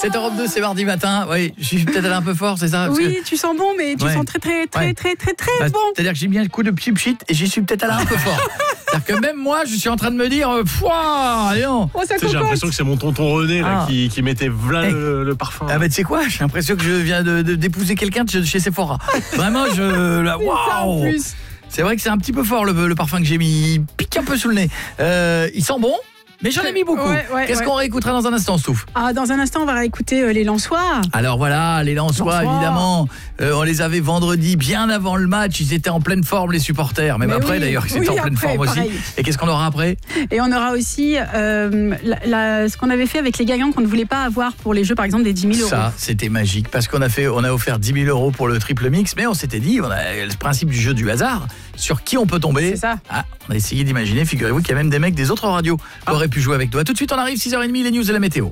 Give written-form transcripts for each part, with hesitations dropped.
Europe 2, c'est mardi matin. Oui, je suis peut-être allé un peu fort, c'est ça? Oui, tu sens bon, mais tu sens très bon. C'est-à-dire que j'ai mis un coup de pchit et j'y suis peut-être allé un peu fort. C'est-à-dire que même moi, je suis en train de me dire, allez non. J'ai l'impression que c'est mon tonton René là, qui mettait le parfum. Ah bah tu sais quoi, j'ai l'impression que je viens d'épouser quelqu'un de chez Sephora. Vraiment, waouh. C'est vrai que c'est un petit peu fort le parfum que j'ai mis, il pique un peu sous le nez. Il sent bon. Mais j'en ai mis beaucoup. Qu'est-ce qu'on réécoutera dans un instant, Stouff? Dans un instant, on va réécouter les Lensois. Alors voilà, les Lensois, évidemment. On les avait vendredi, bien avant le match. Ils étaient en pleine forme, les supporters. Même après, d'ailleurs, ils étaient en pleine forme aussi. Et qu'est-ce qu'on aura après? Et on aura aussi ce qu'on avait fait avec les gagnants qu'on ne voulait pas avoir pour les jeux, par exemple, des 10 000 €. Ça, c'était magique. Parce qu'on a offert 10 000 € pour le triple mix. Mais on s'était dit, on a le principe du jeu du hasard. Sur qui on peut tomber? C'est ça. On a essayé d'imaginer. Figurez-vous qu'il y a même des mecs des autres radios qui auraient pu jouer avec toi. Tout de suite, on arrive, 6h30, les news et la météo.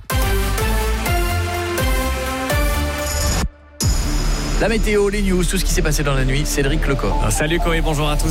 La météo, les news, tout ce qui s'est passé dans la nuit, Cédric Lecor. Salut Koé, bonjour à tous.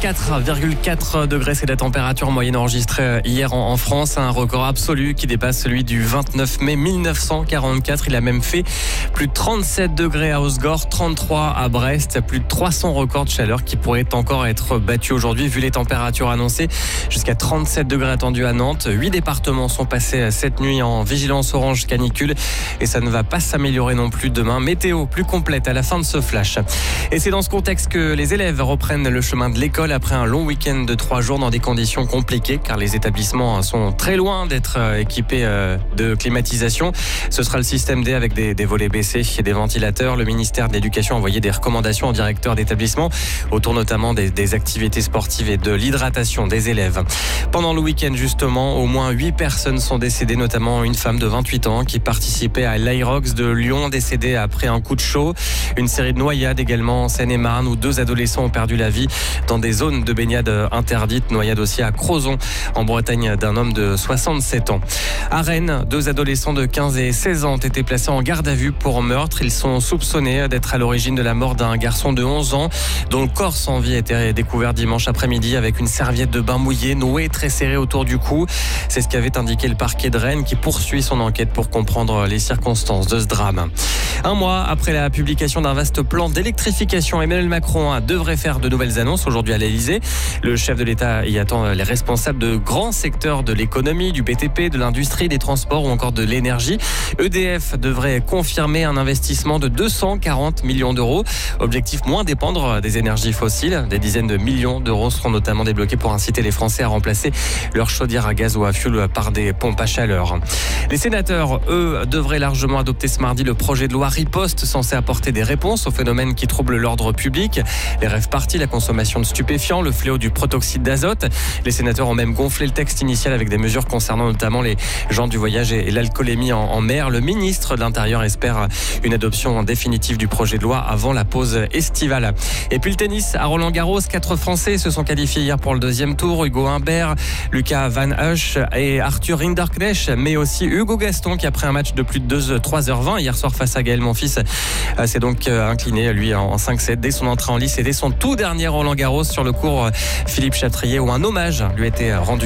24,4 degrés, c'est la température moyenne enregistrée hier en France, un record absolu qui dépasse celui du 29 mai 1944. Il a même fait plus de 37 degrés à Hossegor, 33 à Brest, plus de 300 records de chaleur qui pourraient encore être battus aujourd'hui vu les températures annoncées. Jusqu'à 37 degrés attendus à Nantes. 8 départements sont passés cette nuit en vigilance orange canicule et ça ne va pas s'améliorer non plus demain. Météo plus complète à la fin de ce flash. Et c'est dans ce contexte que les élèves reprennent le chemin de l'école après un long week-end de 3 jours dans des conditions compliquées car les établissements sont très loin d'être équipés de climatisation. Ce sera le système D avec des volets baissés et des ventilateurs. Le ministère de l'Éducation a envoyé des recommandations aux directeurs d'établissements autour notamment des activités sportives et de l'hydratation des élèves. Pendant le week-end justement, au moins 8 personnes sont décédées, notamment une femme de 28 ans qui participait à l'Aerox de Lyon, décédée après un coup de chaud. Une série de noyades également en Seine-et-Marne où 2 adolescents ont perdu la vie dans des zones de baignade interdites. Noyade aussi à Crozon en Bretagne d'un homme de 67 ans. À Rennes, 2 adolescents de 15 et 16 ans ont été placés en garde à vue pour meurtre. Ils sont soupçonnés d'être à l'origine de la mort d'un garçon de 11 ans dont le corps sans vie a été découvert dimanche après-midi avec une serviette de bain mouillée nouée très serrée autour du cou. C'est ce qu'avait indiqué le parquet de Rennes qui poursuit son enquête pour comprendre les circonstances de ce drame. Un mois après la publication d'un vaste plan d'électrification, Emmanuel Macron devrait faire de nouvelles annonces aujourd'hui à l'Elysée. Le chef de l'État y attend les responsables de grands secteurs de l'économie, du BTP, de l'industrie, des transports ou encore de l'énergie. EDF devrait confirmer un investissement de 240 millions d'euros. Objectif, moins dépendre des énergies fossiles. Des dizaines de millions d'euros seront notamment débloqués pour inciter les Français à remplacer leur chaudière à gaz ou à fioul par des pompes à chaleur. Les sénateurs, eux, devraient largement adopter ce mardi le projet de loi Riposte censé apporter des réponses aux phénomènes qui troublent l'ordre public. Les rave-parties, la consommation de stupéfiants, le fléau du protoxyde d'azote. Les sénateurs ont même gonflé le texte initial avec des mesures concernant notamment les gens du voyage et l'alcoolémie en mer. Le ministre de l'Intérieur espère une adoption définitive du projet de loi avant la pause estivale. Et puis le tennis à Roland-Garros, 4 Français se sont qualifiés hier pour le 2e tour. Hugo Humbert, Lucas Van Husch et Arthur Rinderknecht, mais aussi Hugo Gaston qui après un match de plus de 3h20 hier soir face à Gaël Monfils s'est donc incliné lui en 5-7 dès son entrée en lice et dès son tout dernier Roland-Garros sur le court Philippe Chatrier où un hommage lui a été rendu.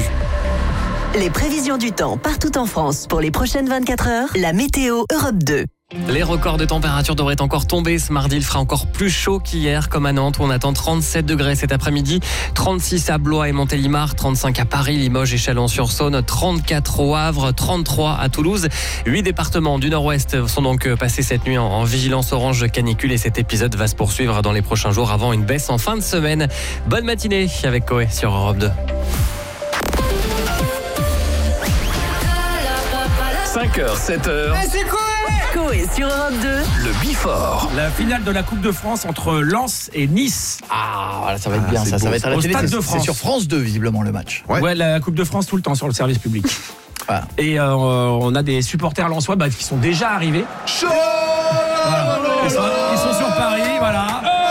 Les prévisions du temps partout en France pour les prochaines 24 heures, la météo Europe 2. Les records de température devraient encore tomber ce mardi. Il fera encore plus chaud qu'hier, comme à Nantes où on attend 37 degrés cet après-midi, 36 à Blois et Montélimar, 35 à Paris, Limoges et Chalon-sur-Saône, 34 au Havre, 33 à Toulouse. 8 départements du Nord-Ouest sont donc passés cette nuit en vigilance orange canicule et cet épisode va se poursuivre dans les prochains jours avant une baisse en fin de semaine. Bonne matinée avec Koé sur Europe 2. 5h, 7h. C'est Koé sur Europe 2. Le Bifort. La finale de la Coupe de France entre Lens et Nice. Voilà, ça va être bien, ça va être à la télé. Stade de France. C'est sur France 2 visiblement le match. Ouais, la Coupe de France tout le temps sur le service public. Voilà. Et on a des supporters lensois qui sont déjà arrivés. Voilà. Ils sont sur Paris, voilà.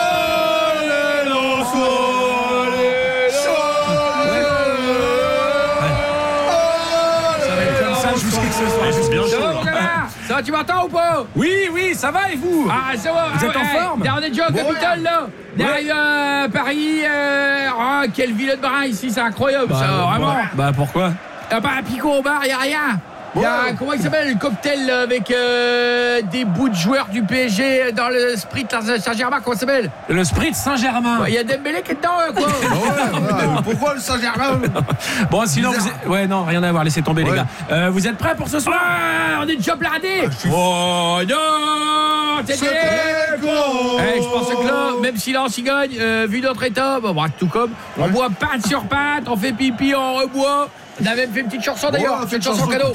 Ça va, tu m'entends ou pas? Oui, ça va et vous? Ah, ça va. Vous êtes en forme? On est déjà au Capitole, là. Derrière Paris. Quelle ville de brin ici, c'est incroyable, ça, vraiment. Pourquoi? Picot au bar, y'a rien. Il y a, comment il s'appelle, le cocktail avec des bouts de joueurs du PSG dans le Sprit Saint-Germain, comment ça s'appelle? Le Sprit Saint-Germain. Il y a Dembélé qui est dedans, quoi. Pourquoi le Saint-Germain? Bon, sinon, ouais, non, rien à voir, laissez tomber, les gars. Vous êtes prêts pour ce soir? On est déjà blindés. Oh non, c'est je pense que là, même si là on s'y gagne, vu notre état, tout comme, on boit pinte sur pinte, on fait pipi, on reboit. On a même fait une petite chanson d'ailleurs, une chanson cadeau.